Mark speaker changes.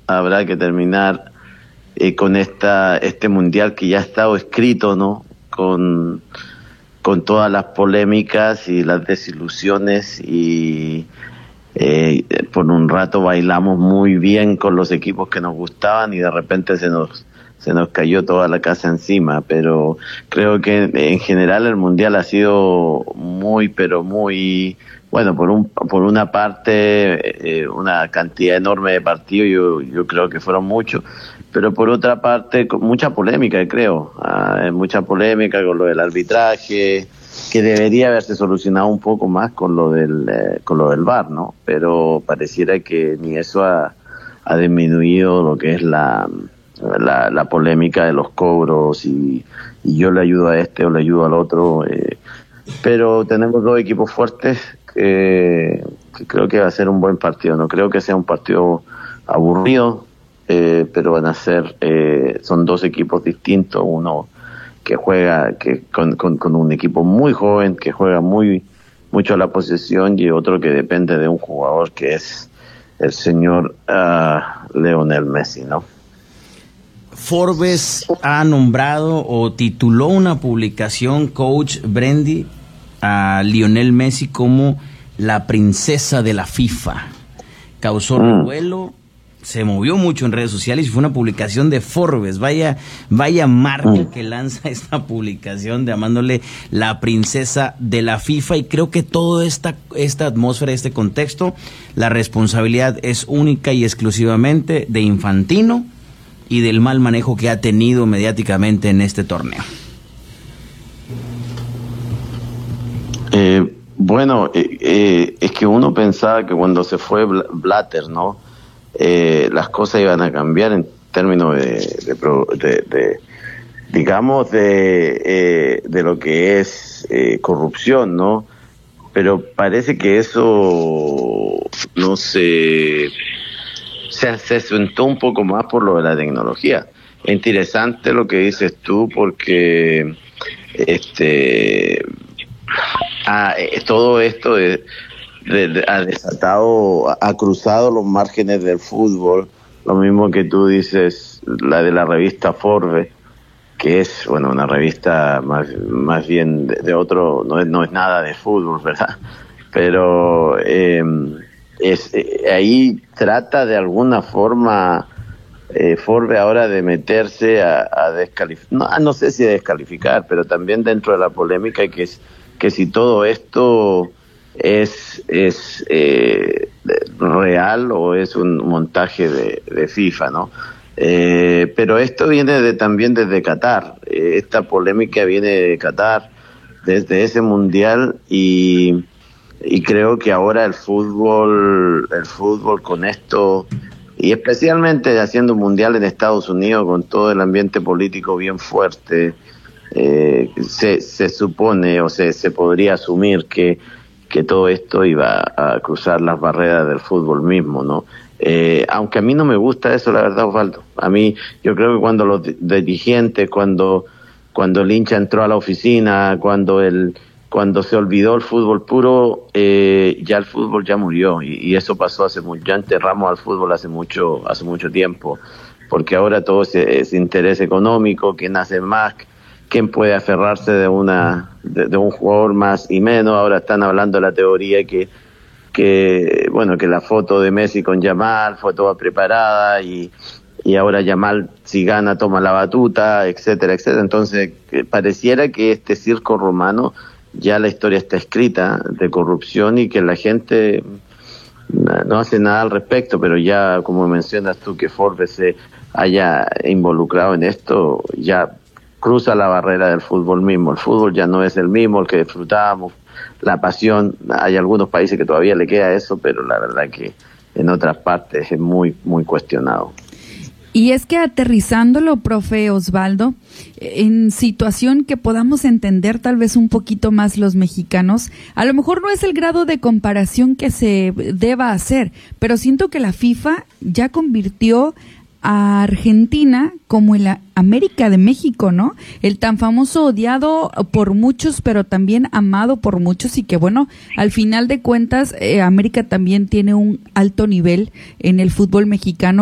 Speaker 1: habrá que terminar con este mundial que ya ha estado escrito, ¿no? Con todas las polémicas y las desilusiones y por un rato bailamos muy bien con los equipos que nos gustaban y de repente se nos cayó toda la casa encima, pero creo que en general el mundial ha sido muy, pero muy bueno. Por una parte, una cantidad enorme de partidos, yo creo que fueron muchos, pero por otra parte, con mucha polémica, creo, mucha polémica con lo del arbitraje, que debería haberse solucionado un poco más con lo del VAR, ¿no? Pero pareciera que ni eso ha disminuido lo que es la polémica de los cobros y yo le ayudo a este o le ayudo al otro, pero tenemos dos equipos fuertes que creo que va a ser un buen partido. No creo que sea un partido aburrido, pero van a ser son dos equipos distintos, uno que juega con un equipo muy joven, que juega mucho a la posesión, y otro que depende de un jugador que es el señor Lionel Messi, ¿no?
Speaker 2: Forbes ha nombrado o tituló una publicación, Coach Brendy, a Lionel Messi como la princesa de la FIFA. Causó revuelo, se movió mucho en redes sociales y fue una publicación de Forbes. Vaya marca que lanza esta publicación llamándole la princesa de la FIFA, y creo que toda esta atmósfera, este contexto, la responsabilidad es única y exclusivamente de Infantino y del mal manejo que ha tenido mediáticamente en este torneo.
Speaker 1: Bueno, es que uno pensaba que cuando se fue Blatter, ¿no? Las cosas iban a cambiar en términos de lo que es corrupción, ¿no? Pero parece que eso no se asentó un poco más por lo de la tecnología. Es interesante lo que dices tú, porque todo esto ha cruzado los márgenes del fútbol. Lo mismo que tú dices, la de la revista Forbes, que es, bueno, una revista más bien de otro, no es nada de fútbol, ¿verdad? Pero ahí trata de alguna forma Forbes ahora de meterse a descalificar, no sé si a descalificar, pero también dentro de la polémica, que si todo esto es real o es un montaje de FIFA, ¿no? Pero esto viene también desde Qatar. Esta polémica viene de Qatar, desde ese mundial, y creo que ahora el fútbol con esto, y especialmente haciendo un mundial en Estados Unidos con todo el ambiente político bien fuerte, se supone o se podría asumir que todo esto iba a cruzar las barreras del fútbol mismo, ¿no? Aunque a mí no me gusta eso, la verdad, Osvaldo. Yo creo que cuando los dirigentes, cuando el hincha entró a la oficina, cuando se olvidó el fútbol puro, ya el fútbol ya murió, y eso pasó hace mucho. Ya enterramos al fútbol hace mucho tiempo, porque ahora todo es interés económico, quién hace más, quién puede aferrarse de un jugador más y menos. Ahora están hablando de la teoría que la foto de Messi con Yamal fue toda preparada, y ahora Yamal, si gana, toma la batuta, etcétera, etcétera. Entonces pareciera que este circo romano, ya la historia está escrita de corrupción, y que la gente no hace nada al respecto. Pero ya, como mencionas tú, que Forbes se haya involucrado en esto, ya cruza la barrera del fútbol mismo. El fútbol ya no es el mismo, el que disfrutábamos, la pasión. Hay algunos países que todavía le queda eso, pero la verdad que en otras partes es muy, muy cuestionado.
Speaker 3: Y es que aterrizándolo, profe Osvaldo, en situación que podamos entender tal vez un poquito más los mexicanos, a lo mejor no es el grado de comparación que se deba hacer, pero siento que la FIFA ya convirtió a Argentina como en la América de México, ¿no? El tan famoso, odiado por muchos, pero también amado por muchos, y que bueno, al final de cuentas, América también tiene un alto nivel en el fútbol mexicano.